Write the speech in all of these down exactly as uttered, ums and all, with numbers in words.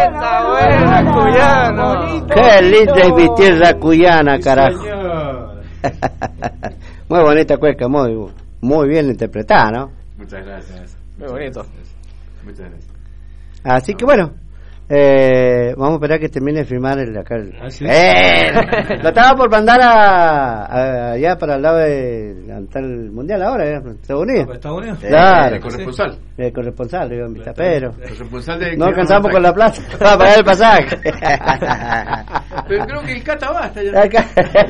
Está buena, cuyano. Qué linda es mi tierra cuyana, carajo. Muy bonita cueca, muy, muy bien interpretada, ¿no? Muchas gracias. Muy bonito. Muchas gracias. Así que bueno, eh, vamos a esperar que termine de firmar el acá. El, ¿Ah, sí? ¡Eh! Lo estaba por mandar a, a- allá para el lado de cantar el mundial ahora, ¿eh? Estados Unidos. ¿Estados Unidos? Claro. El corresponsal. El corresponsal, lo iba a invitar, pero Corresponsal de. no alcanzamos con la plata para pagar el pasaje. Pero creo que el Cata basta ya. Acá.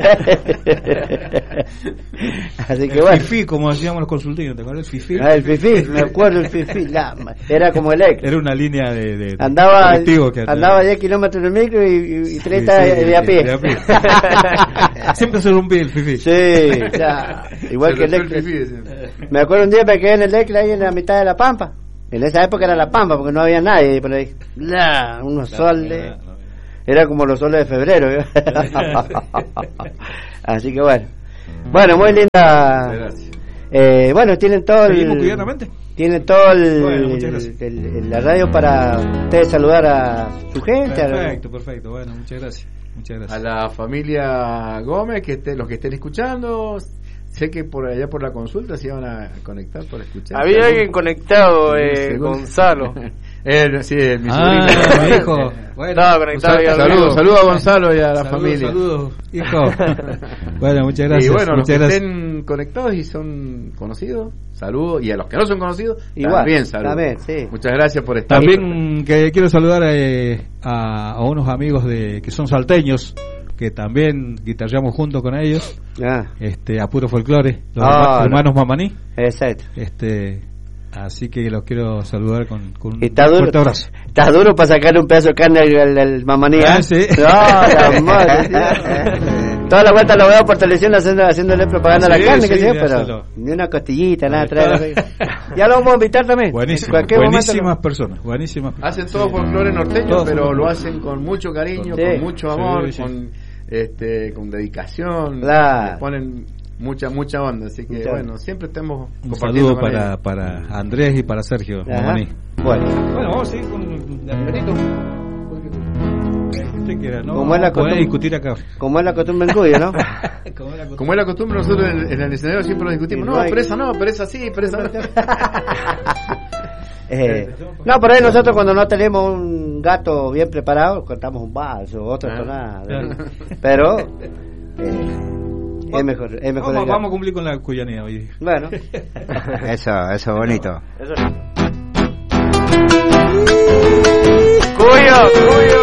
Así que bueno. El Fifi, como hacíamos los consultivos, ¿te acuerdas? El Fifi. Ah, el Fifi, me acuerdo el Fifi, la ma- era como el ex. Era una línea de, de, de Andaba, colectivo que andaba diez kilómetros en el micro y, y, y treinta Sí, sí, de a pie. de a pie. Siempre se rompía el Fifi. Sí, ya, igual que el ex. Me acuerdo un día me quedé en el ex ahí en la mitad de la Pampa. En esa época era la Pampa porque no había nadie por ahí. La, unos soles. Era como los soles de febrero. ¿eh? Así que bueno. Bueno, muy linda. Gracias. Eh, bueno, tienen todo el. Seguimos cuidadamente. Tienen todo el, Bueno, muchas el- gracias. el- el- la radio para ustedes saludar a su gente. a- Perfecto, perfecto. Bueno, muchas gracias. Muchas A gracias. la familia Gómez, que esté, los que estén escuchando. Sé que por allá por la consulta se iban a conectar para escuchar. Había alguien conectado, eh, Según- Gonzalo. Él, sí, mi Ah, sobrino. mi hijo. Bueno, Estaba conectado ahí al Saludos, vivo. saludos a Gonzalo y a la saludos, familia. saludos, hijo. Bueno, muchas gracias. Y bueno, los muchas que gracias. estén conectados y son conocidos, saludos. Y a los que no son conocidos, Igual, también saludos. también, sí. Muchas gracias por estar. También que quiero saludar eh, a, a unos amigos de que son salteños, que también guitarreamos junto con ellos, Ah, este, a puro folclore, los Ah, herma- hermanos Mamaní. exacto. Este, así que los quiero saludar con, con un Y está duro, fuerte abrazo. está duro para sacarle un pedazo de carne al, al, al mamaní. Ah, ¿eh? sí. No, la madre, sí. Toda la vuelta lo veo por televisión haciendo, haciéndole propaganda Ah, a sí, la carne, que sí, sé yo, ya pero se lo- ni una costillita, nada. Ahí Trae, está. ya lo vamos a invitar también. En Buenísimas, cualquier momento buenísimas lo- personas, buenísimas personas. Hacen todo folclore norteño, Todo pero folclore. lo hacen con mucho cariño, Sí. con mucho amor, Sí, sí. con este con dedicación. Claro. Le ponen mucha mucha onda, así que Mucha bueno, siempre estemos Un compartiendo saludo con para, ellos. para Andrés y para Sergio Ajá. Mamaní. Bueno, Bueno, vamos a seguir con el Benito. Usted quiera, ¿no? Como es la Vamos a poder costumbre. discutir acá. como es la costumbre en Cuyo, ¿no? Como es la Como es la costumbre, nosotros en, en el escenario siempre lo discutimos. Y No, no hay- pero esa no, pero esa sí, pero esa no. Eh, no, por ahí nosotros cuando no tenemos un gato bien preparado, contamos un vaso, otra Ah. tonada. Claro. Pero eh, es mejor, es mejor. Vamos, el gato. vamos a cumplir con la cuyanía hoy. Bueno, Eso, eso bonito. eso sí. Cuyo, cuyo.